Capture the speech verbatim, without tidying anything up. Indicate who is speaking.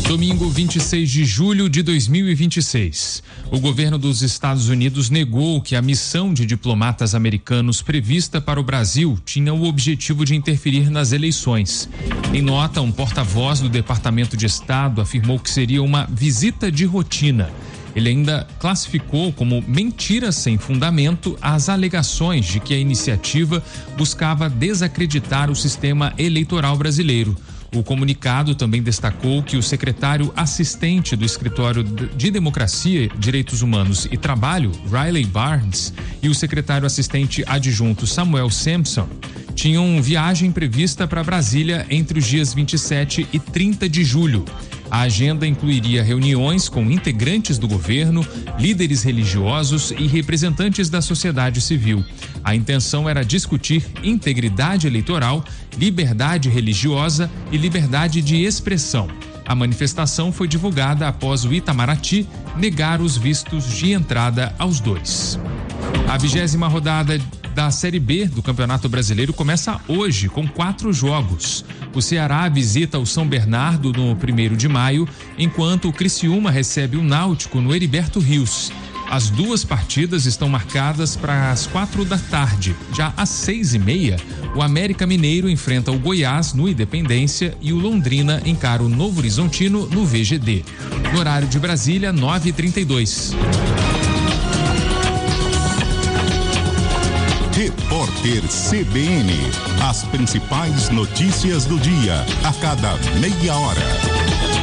Speaker 1: Domingo, vinte e seis de julho de dois mil e vinte e seis. O governo dos Estados Unidos negou que a missão de diplomatas americanos prevista para o Brasil tinha o objetivo de interferir nas eleições. Em nota, um porta-voz do Departamento de Estado afirmou que seria uma visita de rotina. Ele ainda classificou como mentira sem fundamento as alegações de que a iniciativa buscava desacreditar o sistema eleitoral brasileiro. O comunicado também destacou que o secretário assistente do Escritório de Democracia, Direitos Humanos e Trabalho, Riley Barnes, e o secretário assistente adjunto Samuel Sampson tinham viagem prevista para Brasília entre os dias vinte e sete e trinta de julho. A agenda incluiria reuniões com integrantes do governo, líderes religiosos e representantes da sociedade civil. A intenção era discutir integridade eleitoral, liberdade religiosa e liberdade de expressão. A manifestação foi divulgada após o Itamaraty negar os vistos de entrada aos dois. A vigésima rodada da Série B do Campeonato Brasileiro começa hoje com quatro jogos. O Ceará visita o São Bernardo no primeiro de maio, enquanto o Criciúma recebe o Náutico no Heriberto Rios. As duas partidas estão marcadas para as quatro da tarde. Já às seis e meia, o América Mineiro enfrenta o Goiás no Independência e o Londrina encara o Novo Horizontino no V G D. No horário de Brasília, nove e trinta e dois.
Speaker 2: Repórter C B N. As principais notícias do dia, a cada meia hora.